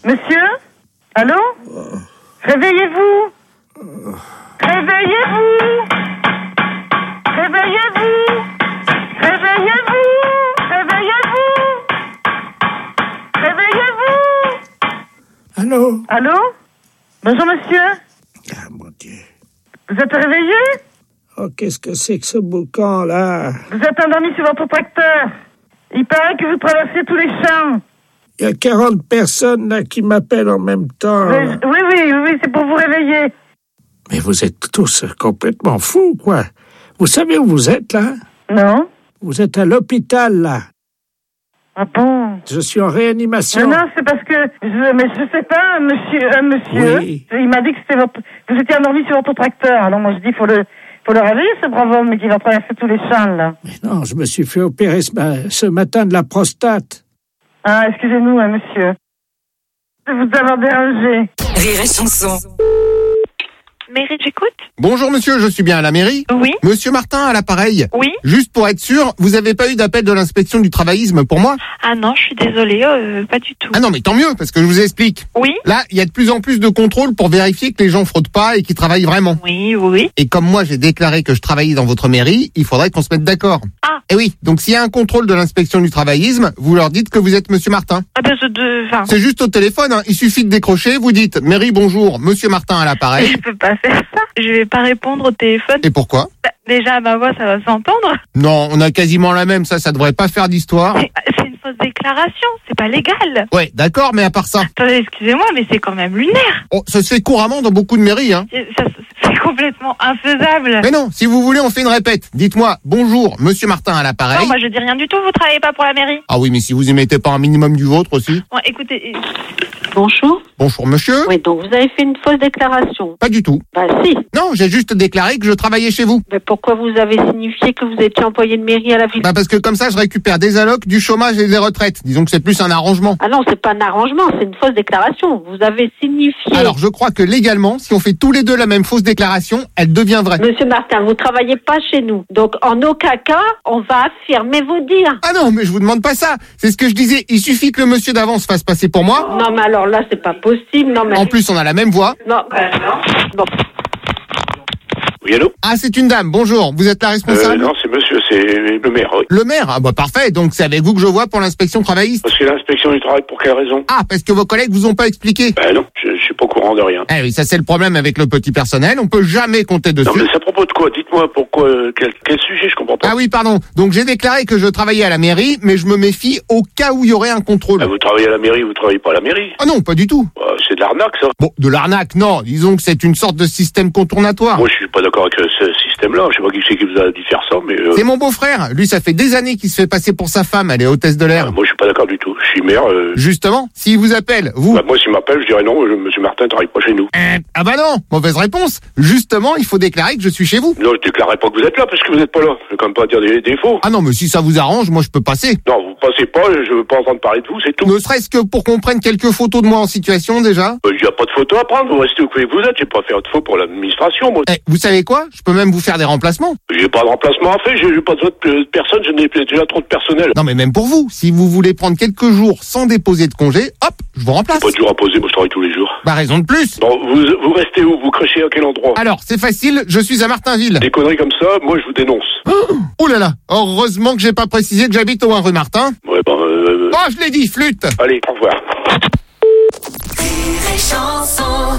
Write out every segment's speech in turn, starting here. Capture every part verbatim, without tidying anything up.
Monsieur? Allô? Réveillez-vous! Réveillez-vous! Réveillez-vous! Réveillez-vous! Réveillez-vous! Réveillez-vous! Allô? Allô? Bonjour, monsieur. Ah, mon Dieu. Vous êtes réveillé? Oh, qu'est-ce que c'est que ce boucan, là? Vous êtes endormi sur votre tracteur. Il paraît que vous traversez tous les champs. Il y a quarante personnes, là, qui m'appellent en même temps. Oui, oui, oui, oui, c'est pour vous réveiller. Mais vous êtes tous complètement fous, quoi. Vous savez où vous êtes, là? Non. Vous êtes à l'hôpital, là. Ah bon? Je suis en réanimation. Non, non, c'est parce que, je, mais je sais pas, monsieur, un monsieur, Oui. il m'a dit que c'était votre, vous étiez endormi sur votre tracteur. Alors moi je dis, faut le, faut le réveiller, ce brave homme, mais qui va traverser tous les champs, là. Mais non, je me suis fait opérer ce, ma- ce matin de la prostate. Ah, excusez-nous, hein, monsieur. De vous avoir dérangé. Rire et chanson. Mairie, j'écoute. Bonjour monsieur, je suis bien à la mairie. Oui. Monsieur Martin à l'appareil. Oui. Juste pour être sûr, vous n'avez pas eu d'appel de l'inspection du travaillisme pour moi? Ah non, je suis désolée, euh, pas du tout. Ah non mais tant mieux, parce que je vous explique. Oui. Là, il y a de plus en plus de contrôles pour vérifier que les gens fraudent pas et qu'ils travaillent vraiment. Oui, oui. Et comme moi j'ai déclaré que je travaillais dans votre mairie, il faudrait qu'on se mette d'accord. Ah. Eh oui, donc s'il y a un contrôle de l'inspection du travaillisme, vous leur dites que vous êtes monsieur Martin. Ah ben, je de, enfin, C'est juste au téléphone, hein. Il suffit de décrocher, vous dites mairie bonjour, monsieur Martin à l'appareil. je peux pas faire ça. Je vais pas répondre au téléphone. Et pourquoi? Bah, déjà, ma voix, ça va s'entendre. Non, on a quasiment la même, ça, ça devrait pas faire d'histoire. C'est c'est une fausse déclaration, c'est pas légal. Ouais, d'accord, mais à part ça. Attendez, excusez-moi, mais c'est quand même lunaire. Oh, ça se fait couramment dans beaucoup de mairies, hein. C'est ça- c'est complètement infaisable. Mais non, si vous voulez, on fait une répète. Dites-moi, bonjour, monsieur Martin à l'appareil. Non, moi je dis rien du tout, vous travaillez pas pour la mairie. Ah oui, mais si vous y mettez pas un minimum du vôtre aussi. Bon, écoutez, euh, Bonjour. Bonjour, monsieur. Oui, donc vous avez fait une fausse déclaration. Pas du tout. Bah si. Non, j'ai juste déclaré que je travaillais chez vous. Mais pourquoi vous avez signifié que vous étiez employé de mairie à la ville? Bah parce que comme ça, je récupère des allocs, du chômage et des retraites. Disons que c'est plus un arrangement. Ah non, c'est pas un arrangement, c'est une fausse déclaration. Vous avez signifié... Alors, je crois que légalement, si on fait tous les deux la même fausse déclaration, elle devient vraie. Monsieur Martin, vous travaillez pas chez nous. Donc, en aucun cas, on va affirmer vos dires. Ah non, mais je vous demande pas ça. C'est ce que je disais. Il suffit que le monsieur d'avant se fasse passer pour moi. Non, mais alors là, c'est pas possible. Non, mais... En plus, on a la même voix. Non, ben non. Bon. Oui, allô? Ah, c'est une dame. Bonjour. Vous êtes la Euh, responsable? non, c'est monsieur, c'est le maire, oui. Le maire? Ah bah parfait. Donc c'est avec vous que je vois pour l'inspection travailliste. Parce que l'inspection du travail, pour quelle raison? Ah, parce que vos collègues vous ont pas expliqué. Ben non, je, je suis pas au courant de rien. Eh oui, ça c'est le problème avec le petit personnel. On peut jamais compter dessus. Non, mais c'est à propos de quoi? Dites-moi pourquoi, euh, quel, quel sujet, je comprends pas. Ah oui, pardon. Donc j'ai déclaré que je travaillais à la mairie, mais je me méfie au cas où il y aurait un contrôle. Ah, vous travaillez à la mairie, vous travaillez pas à la mairie? Ah non, pas du tout. Euh, c'est de l'arnaque, ça. Bon, de l'arnaque, non. Disons que c'est une sorte de système contournatoire. Moi, je suis pas d'accord avec euh, ce système-là. Je sais pas qui c'est qui vous a dit faire ça, mais... Euh, C'est mon beau-frère. Lui, ça fait des années qu'il se fait passer pour sa femme. Elle est hôtesse de l'air. euh, moi, je suis pas d'accord du tout. Je suis maire. Euh, Justement, s'il vous appelle, vous... bah, moi, s'il m'appelle, je dirais non, je, monsieur Martin travaille pas chez nous. Euh, ah bah non, mauvaise réponse. Justement, il faut déclarer que je suis chez vous. Non, je déclarerai pas que vous êtes là, parce que vous êtes pas là. Je vais quand même pas dire des défauts. Ah non, mais si ça vous arrange, moi je peux passer. Non, vous passez pas, je veux pas entendre parler de vous, c'est tout. Ne serait-ce que pour qu'on prenne quelques photos de moi en situation déjà. Il n'y a pas de photo à prendre, vous restez où vous êtes, j'ai pas fait de photo pour l'administration, moi. Eh, vous savez quoi? Je peux même vous faire des remplacements. J'ai pas de remplacement à faire, j'ai j'ai pas besoin de personne, je n'ai déjà trop de personnel. Non mais même pour vous, si vous voulez prendre quelques jours sans déposer de congé, hop, je vous remplace. Pas de jour à poser, moi je travaille tous les jours. Bah raison de plus. Bon, vous, vous restez où? Vous crochez à quel endroit? Alors, c'est facile, je suis à Martinville. Des conneries comme ça, moi je vous dénonce. Oh là là, heureusement que j'ai pas précisé que j'habite au un rue Martin. Ouais, ben... Euh... Oh, je l'ai dit, flûte. Allez, au revoir. Rire et chanson.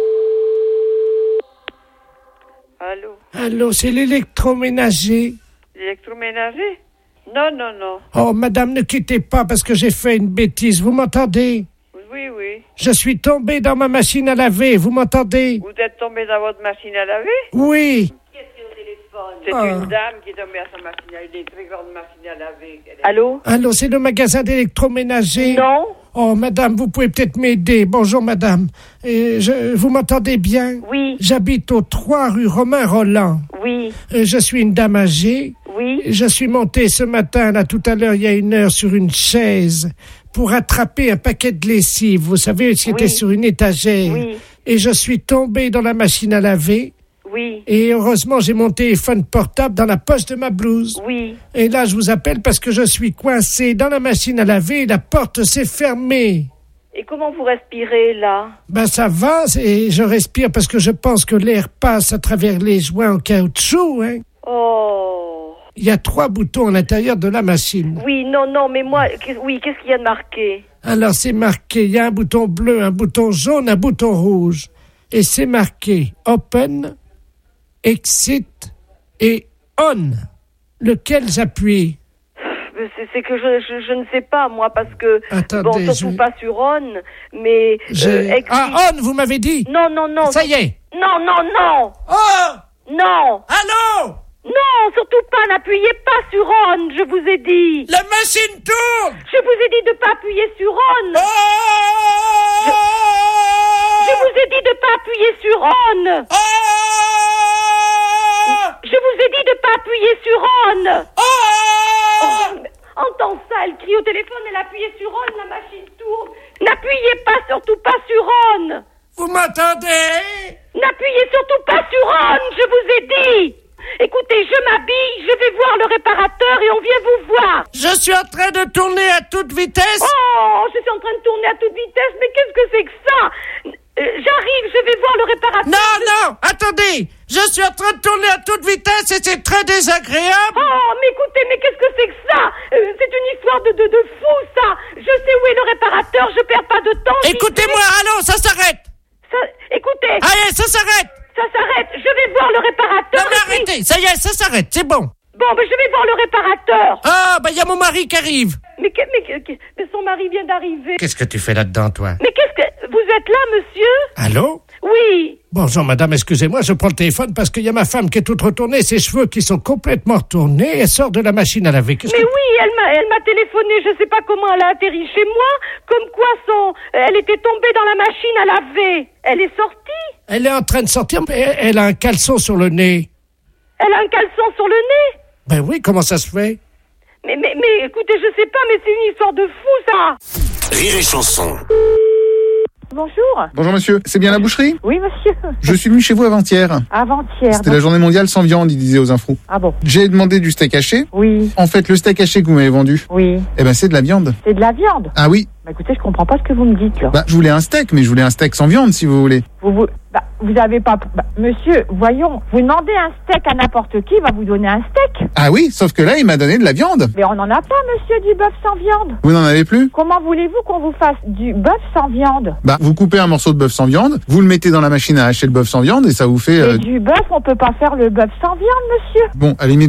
allô, Allô, c'est l'électroménager. l'électroménager? Non, non, non. Oh, madame, ne quittez pas parce que j'ai fait une bêtise. Vous m'entendez? Oui, oui. Je suis tombé dans ma machine à laver. Vous m'entendez? Vous êtes tombé dans votre machine à laver? Oui. C'est Ah. une dame qui est tombée à sa machine à laver, des très grandes machines à laver. Allô? Allô, c'est le magasin d'électroménager? Non? Oh, madame, vous pouvez peut-être m'aider. Bonjour, madame. Euh, je, vous m'entendez bien? Oui. J'habite au trois rue Romain Roland. Oui. Euh, je suis une dame âgée. Oui. Je suis montée ce matin, là, tout à l'heure, il y a une heure, sur une chaise pour attraper un paquet de lessive. Vous savez, qui était Oui. sur une étagère. Oui. Et je suis tombée dans la machine à laver. Oui. Et heureusement, j'ai mon téléphone portable dans la poche de ma blouse. Oui. Et là, je vous appelle parce que je suis coincé dans la machine à laver et la porte s'est fermée. Et comment vous respirez, là? Ben ça va, et je respire parce que je pense que l'air passe à travers les joints en caoutchouc, hein. Oh. Il y a trois boutons à l'intérieur de la machine. Oui, non, non, mais moi, qu'est- oui, qu'est-ce qu'il y a de marqué? Alors c'est marqué, il y a un bouton bleu, un bouton jaune, un bouton rouge. Et c'est marqué Open, Exit et On. Lequel j'appuie? C'est, c'est que je, je, je ne sais pas, moi, parce que... Attendez, bon, surtout je- pas sur On, mais... Je- euh, exit- Ah, On, vous m'avez dit? Non, non, non. Ça y est. Non, non, non. Oh! Non. Allô? Non, surtout pas, n'appuyez pas sur On, je vous ai dit. La machine tourne! Je vous ai dit de pas appuyer sur On. Oh! Je vous ai dit de pas appuyer sur On. Oh! Je vous ai dit de pas appuyer sur On. Oh! Oh, mais entends ça, elle crie au téléphone, elle appuie sur On, la machine tourne. N'appuyez pas, surtout pas sur On. Vous m'entendez? N'appuyez surtout pas sur On, je vous ai dit. Écoutez, je m'habille, je vais voir le réparateur et on vient vous voir. Je suis en train de tourner à toute vitesse. Oh, je suis en train de tourner à toute vitesse, mais qu'est-ce que c'est que ça? Euh, J'arrive, je vais voir le réparateur. Non, non, attendez. Je suis en train de tourner à toute vitesse et c'est très désagréable. Oh, mais écoutez, mais qu'est-ce que c'est que ça? Euh, C'est une histoire de, de, de fou, ça. Je sais où est le réparateur, je perds pas de temps. j'y Écoutez-moi, allô, ça s'arrête. vais. Ça- écoutez, Allez, ça s'arrête. ça s'arrête, je vais voir le réparateur. Non, mais et puis- arrêtez, ça y est, ça s'arrête, c'est bon. Bon, ben je vais voir le réparateur. Ah, bah, il y a mon mari qui arrive. Mais, que- mais, que- que- mais son mari vient d'arriver. Qu'est-ce que tu fais là-dedans, toi? Mais qu'est-ce que... Vous êtes là, monsieur? Allô? Oui. Bonjour, madame, excusez-moi, je prends le téléphone parce qu'il y a ma femme qui est toute retournée, ses cheveux qui sont complètement retournés, elle sort de la machine à laver. Qu'est-ce Mais que... oui, elle m'a, elle m'a téléphoné, je sais pas comment elle a atterri chez moi, comme quoi son, elle était tombée dans la machine à laver. Elle est sortie? Elle est en train de sortir, mais elle elle a un caleçon sur le nez. Elle a un caleçon sur le nez? Ben oui, comment ça se fait? Mais, mais, mais, écoutez, je sais pas, mais c'est une histoire de fou, ça! Rire et chanson. Bonjour. Bonjour monsieur, c'est bien la boucherie? Oui, monsieur. Je suis venu chez vous avant-hier. Avant-hier. C'était donc- la journée mondiale sans viande, il disait aux infos. Ah bon? J'ai demandé du steak haché. Oui, En fait, le steak haché que vous m'avez vendu, oui. eh ben c'est de la viande. C'est de la viande. Ah oui, Bah écoutez, je comprends pas ce que vous me dites, là. bah je voulais un steak, mais je voulais un steak sans viande si vous voulez. Vous, vous, bah, vous avez pas... Bah, monsieur, voyons, vous demandez un steak à n'importe qui, il va vous donner un steak. Ah oui, sauf que là, il m'a donné de la viande. Mais on n'en a pas, monsieur, du bœuf sans viande. Vous n'en avez plus? Comment voulez-vous qu'on vous fasse du bœuf sans viande? Bah vous coupez un morceau de bœuf sans viande, vous le mettez dans la machine à hacher le bœuf sans viande et ça vous fait... euh, Et du bœuf, on peut pas faire le bœuf sans viande, monsieur. Bon, à la limite,